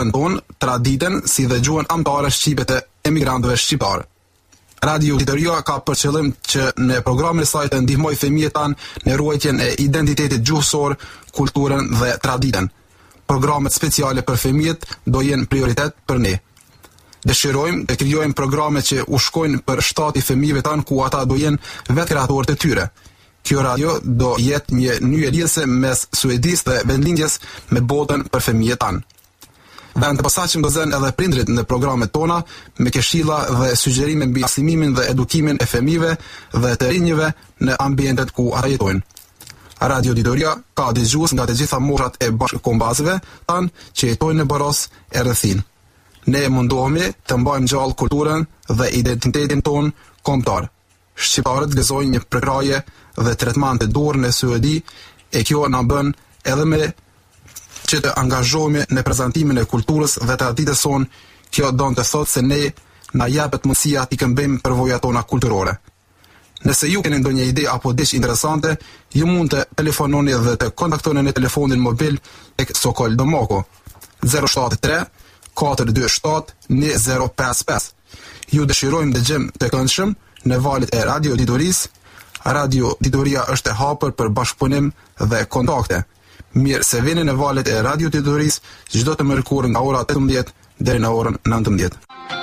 tonë traditën si dhe gjuhën amtare shqipe të emigrantëve shqiptarë. Radio Ditoria ka për qëllim që në programin e saj të ndihmoj fëmijët tanë në ruajtjen e identitetit gjuhësor, kulturën dhe traditën. Programet speciale për fëmijët do jenë prioritet për ne. Dëshirojmë të krijojmë programe që u shkojnë për shtati fëmijëve tanë ku ata do jenë vetë kreatorët e tyre. Kjo radio do jetë një nyje lidhëse mes Suedisë dhe vendlindjes me botën për fëmijët tanë. Vend të posaçëm do zënë edhe prindrit në programet tona me këshilla dhe sugjerime mbi arsimimin dhe edukimin e fëmijëve dhe të rinjve në ambientet ku ata jetojnë. Radio Ditoria ka dëgjues nga të gjitha moshat e bashkëkombëtarëve tanë që jetojnë në Boros e rrethin. Ne mundohemi të mbajmë gjallë kulturën dhe identitetin ton kombëtar. Shqiptarët gëzojnë një prekraje dhe tretman të dorë në Suedi e kjo na bën edhe me që të angazhohemi në prezantimin e kulturës dhe traditës sonë. Kjo don të thotë se ne na japet mundësia t'i këmbejmë përvojat tona kulturore. Nëse ju keni ndonjë ide apo diçka interesante, ju mund të telefononi dhe të kontaktoni në telefonin mobil tek Sokol Domoko 073 427 2055. Ju dëshirojmë dëgjem të këndshëm në valët e Radio Ditoris. Radio Ditoria është e hapur për bashkëpunim dhe kontakte. Mirë se vini në valët e Radio Ditoris çdo të mërkurë nga ora 18 deri në orën 19.